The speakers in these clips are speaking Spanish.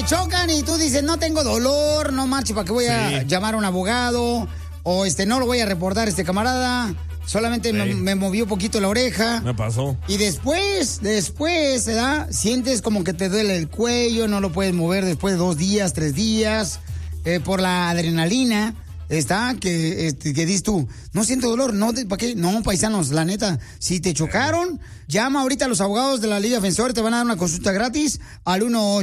te chocan y tú dices, no tengo dolor, no marche, ¿para qué voy a llamar a un abogado? O no lo voy a reportar camarada. Solamente me movió un poquito la oreja. Me pasó. Y después, ¿verdad? Sientes como que te duele el cuello, no lo puedes mover después de 2 días, 3 días, por la adrenalina. Que dices tú, no siento dolor, no, ¿para qué? No, paisanos, la neta, si te chocaron, llama ahorita a los abogados de la Liga Defensora, te van a dar una consulta gratis al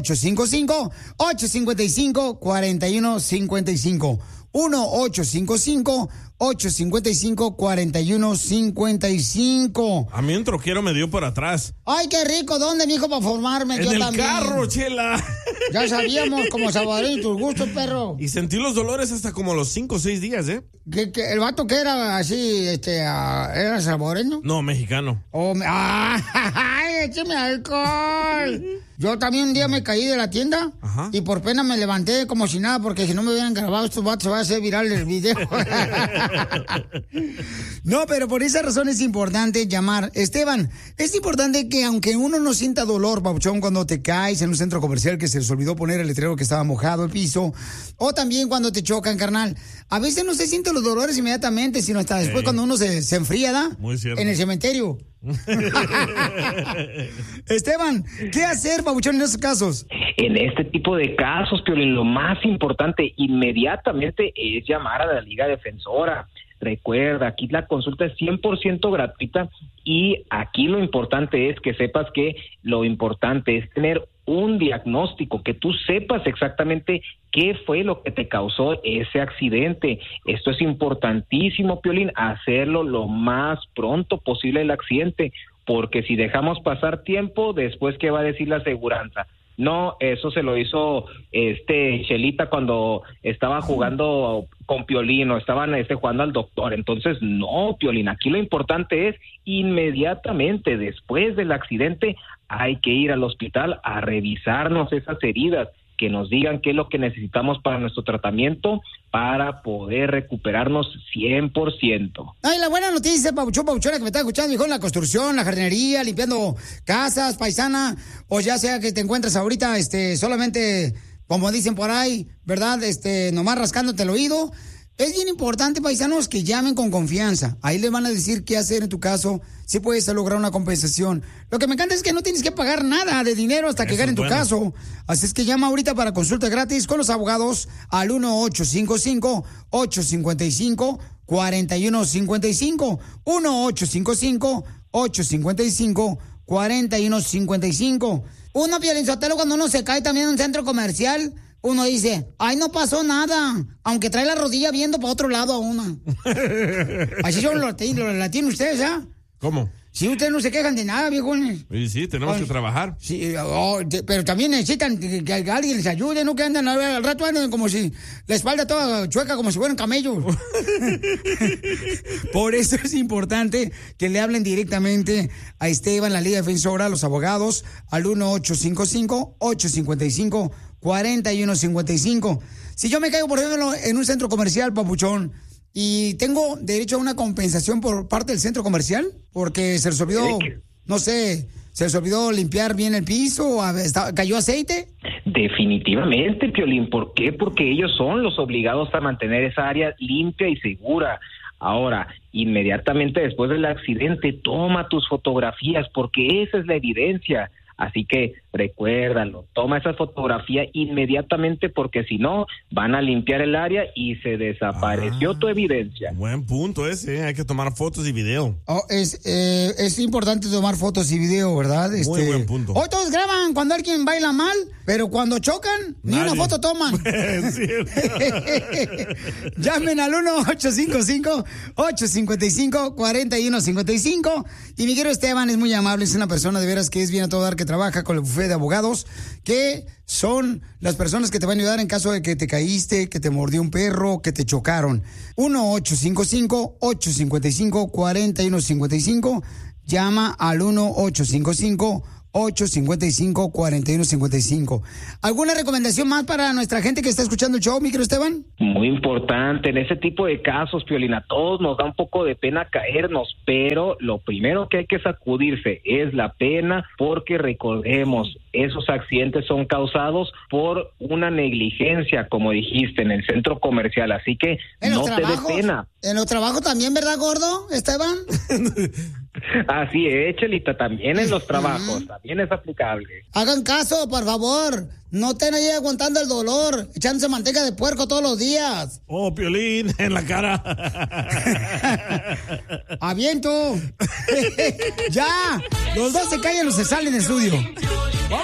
1-855-855-4155. 1-855-855-4155. A mí un troquero me dio por atrás. Ay, qué rico. ¿Dónde, mijo, para formarme? En yo el también. carro, Chela. Ya sabíamos, como salvadoreños, tus gustos, perro. Y sentí los dolores hasta como los 5 o 6 días, ¿eh? ¿Que el vato que era así, era salvadoreño? No, mexicano. ¡Ay, écheme alcohol! Yo también un día me caí de la tienda. Ajá. Y por pena me levanté como si nada, porque si no me hubieran grabado estos vatos se va a hacer viral el video. No, pero por esa razón es importante llamar. Esteban, es importante que aunque uno no sienta dolor, papuchón, cuando te caes en un centro comercial que se les olvidó poner el letrero que estaba mojado el piso, o también cuando te chocan, carnal, a veces no se sienten los dolores inmediatamente, sino hasta después cuando uno se enfría, ¿da? Muy cierto. En el cementerio. Esteban, ¿qué hacer, papuchón, en esos casos? En este tipo de casos, Piolín, lo más importante inmediatamente es llamar a la Liga Defensora. Recuerda, aquí la consulta es 100% gratuita y aquí lo importante es que sepas que lo importante es tener un diagnóstico, que tú sepas exactamente qué fue lo que te causó ese accidente. Esto es importantísimo, Piolín, hacerlo lo más pronto posible el accidente, porque si dejamos pasar tiempo, después, ¿qué va a decir la aseguranza? No, eso se lo hizo Chelita cuando estaba jugando con Piolín o estaban jugando al doctor. Entonces, no, Piolín, aquí lo importante es inmediatamente después del accidente hay que ir al hospital a revisarnos esas heridas, que nos digan qué es lo que necesitamos para nuestro tratamiento para poder recuperarnos 100%. Ay, la buena noticia, papuchona, que me está escuchando, hijo, en la construcción, la jardinería, limpiando casas, paisana, o ya sea que te encuentres ahorita, solamente, como dicen por ahí, ¿verdad? Nomás rascándote el oído. Es bien importante, paisanos, que llamen con confianza. Ahí le van a decir qué hacer en tu caso, si puedes lograr una compensación. Lo que me encanta es que no tienes que pagar nada de dinero hasta que gane en tu caso. Así es que llama ahorita para consulta gratis con los abogados al 1-855-855-4155. 1-855-855-4155. Uno, Piolinsotelo, cuando uno se cae también en un centro comercial, uno dice, ay, no pasó nada, aunque trae la rodilla viendo para otro lado a uno. Así son los latinos ustedes, ¿ah? ¿Cómo? Sí, ustedes no se quejan de nada, viejones. Sí, tenemos que trabajar. Sí, pero también necesitan que alguien les ayude, no que andan al rato andan como si la espalda toda chueca, como si fueran camellos. Por eso es importante que le hablen directamente a Esteban, la Liga Defensora, a los abogados, al 1-855-855-4155. Si yo me caigo, por ejemplo, en un centro comercial, papuchón, y tengo derecho a una compensación por parte del centro comercial, porque se les olvidó, no sé, se les olvidó limpiar bien el piso, o cayó aceite. Definitivamente, Piolín. ¿Por qué? Porque ellos son los obligados a mantener esa área limpia y segura. Ahora, inmediatamente después del accidente, toma tus fotografías, porque esa es la evidencia. Así que recuérdalo, toma esa fotografía inmediatamente, porque si no, van a limpiar el área y se desapareció tu evidencia. Buen punto ese, hay que tomar fotos y video. Es importante tomar fotos y video, ¿verdad? Muy buen punto. Hoy todos graban cuando alguien baila mal, pero cuando chocan, ni una foto toman. Llamen al 1-855-855-4155. Y mi querido Esteban es muy amable, es una persona de veras que es bien a todo dar, que trabaja con el bufete de abogados, que son las personas que te van a ayudar en caso de que te caíste, que te mordió un perro, que te chocaron. 1-855-855-4155. Llama al 1-855 1-855-4155. ¿Alguna recomendación más para nuestra gente que está escuchando el show, mi querido Esteban? Muy importante, en ese tipo de casos, Piolín, a todos nos da un poco de pena caernos, pero lo primero que hay que sacudirse es la pena, porque recordemos, esos accidentes son causados por una negligencia, como dijiste, en el centro comercial, así que no te dé pena. En los trabajos también, ¿verdad, gordo, Esteban? Así es, Chelita, también en los trabajos, también es aplicable. Hagan caso, por favor. No estén ahí aguantando el dolor, echándose manteca de puerco todos los días. Oh, Piolín, en la cara. ¡Aviento! ¡Ya! Los dos se callan o se salen del estudio.